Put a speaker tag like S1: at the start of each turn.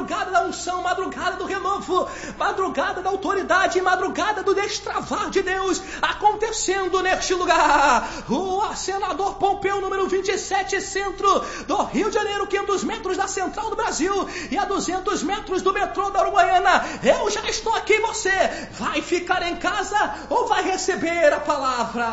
S1: madrugada da unção, madrugada do renovo, madrugada da autoridade, madrugada do destravar de Deus acontecendo neste lugar. Rua Senador Pompeu, número 27, centro do Rio de Janeiro, 500 metros da Central do Brasil e a 200 metros do metrô da Uruguaiana. Eu já estou aqui, você vai ficar em casa ou vai receber a palavra?